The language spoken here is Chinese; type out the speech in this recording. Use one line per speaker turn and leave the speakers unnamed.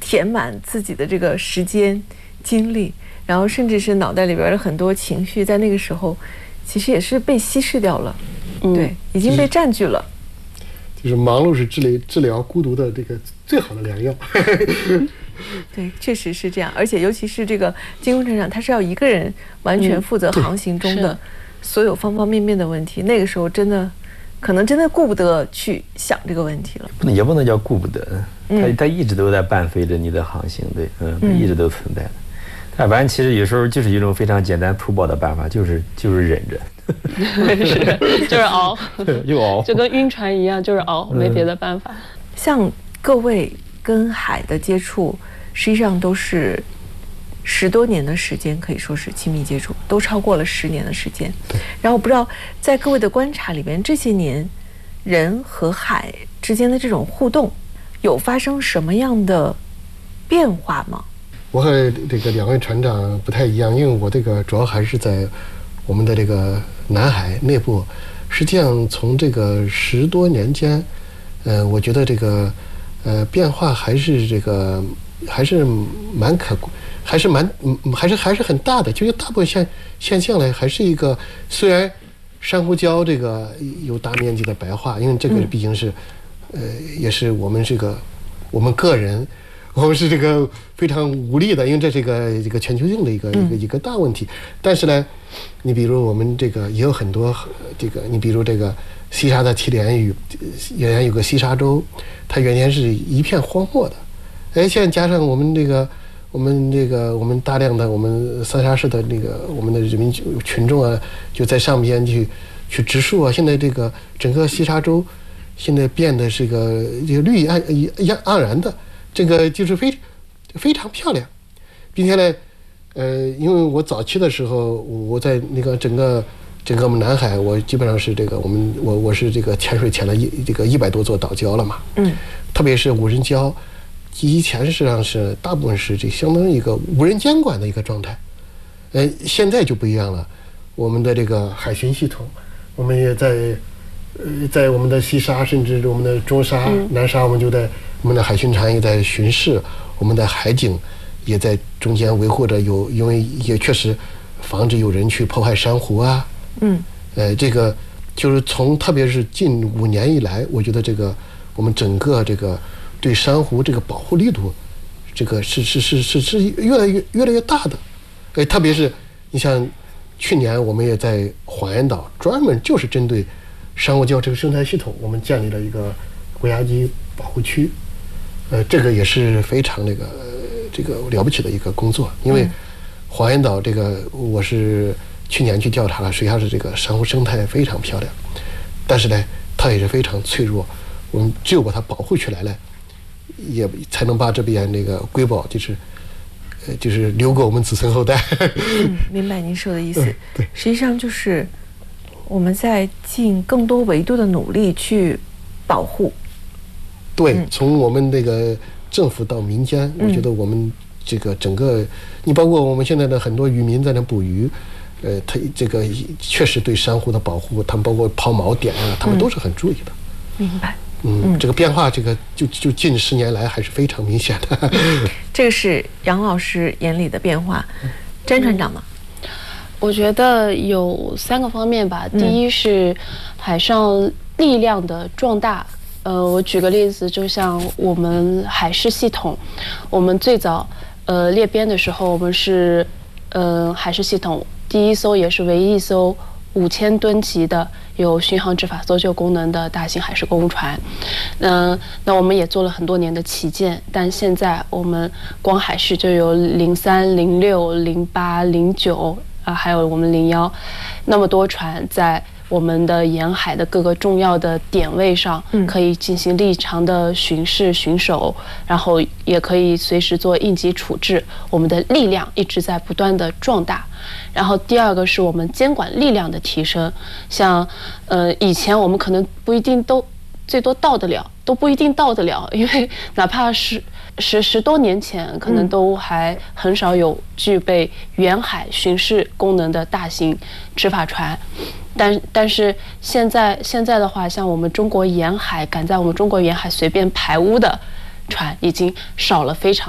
填满自己的这个时间精力，然后甚至是脑袋里边的很多情绪，在那个时候其实也是被稀释掉了，对，已经被占据了。
就是忙碌是治疗孤独的这个最好的良药。
对，确实是这样，而且尤其是这个金工船长，他是要一个人完全负责航行中的所有方方面面的问题，那个时候可能真的顾不得去想这个问题了。
也不能叫顾不得，他一直都在伴随着你的航行，对，一直都存在的。要不然其实有时候就是一种非常简单粗暴的办法，就是忍着。
是，就是熬，
又熬，
就跟晕船一样，就是熬，没别的办法。
像各位跟海的接触，实际上都是10多年的时间，可以说是亲密接触，都超过了10年的时间。然后不知道在各位的观察里边，这些年人和海之间的这种互动，有发生什么样的变化吗？
我和这个2位船长不太一样，因为我这个主要还是在我们的这个南海内部。实际上从这个10多年间，我觉得这个变化还是蛮可观，还是很大的。就是大部分现象呢，还是一个虽然珊瑚礁这个有大面积的白化，因为这个毕竟是也是我们个人。我们是这个非常无力的，因为这是一个全球性的一个大问题。但是呢，你比如我们这个也有很多你比如这个西沙的祁连屿，原来有个西沙洲，它原先是一片荒漠的，现在加上我们大量的我们三沙市的我们的人民群众啊，就在上边去植树啊，现在这个整个西沙洲现在变得是这个绿意盎然的。这个就是非常漂亮，并且呢，因为我早期的时候，我在那个整个我们南海，我基本上是我是这个潜水潜了100多座岛礁了嘛，特别是无人礁，以前实际上是大部分是相当于一个无人监管的一个状态，现在就不一样了，我们的这个海巡系统，我们也在我们的西沙，甚至我们的中沙、南沙，我们的海巡船也在巡视，我们的海警也在中间维护着因为也确实防止有人去破坏珊瑚啊。这个就是特别是近5年以来，我觉得我们整个对珊瑚这个保护力度，这个是越来越大的。特别是你像去年我们也在黄岩岛专门就是针对珊瑚礁这个生态系统，我们建立了一个国家级保护区。这个也是非常这个了不起的一个工作，因为黄岩岛我是去年去调查了，实际上是这个珊瑚生态非常漂亮，但是呢，它也是非常脆弱，我们只有把它保护起来了，也才能把这边瑰宝就是留给我们子孙后代。
明白您说的意思。对，实际上就是我们在尽更多维度的努力去保护。
对，从我们政府到民间，我觉得我们整个，你包括我们现在的很多渔民在那捕鱼，他确实对珊瑚的保护，他们包括抛锚点啊，他们都是很注意的。
明白。
这个变化，就近10年来还是非常明显的。
这个是杨老师眼里的变化，詹船长呢？
我觉得有3个方面吧。第一是海上力量的壮大。我举个例子，就像我们海事系统，我们最早列编的时候，我们是海事系统第一艘也是唯一一艘5000吨级的有巡航执法搜救功能的大型海事公务船。那我们也做了很多年的旗舰，但现在我们光海事就有03、06、08、09还有我们01，那么多船在我们的沿海的各个重要的点位上，可以进行立场的巡视、巡守，然后也可以随时做应急处置。我们的力量一直在不断的壮大。然后第2个是我们监管力量的提升，像以前我们可能不一定最多都不一定到得了，因为哪怕是10多年前，可能都还很少有具备远海巡视功能的大型执法船。但是现在的话，像我们中国沿海敢在我们中国沿海随便排污的船已经少了非常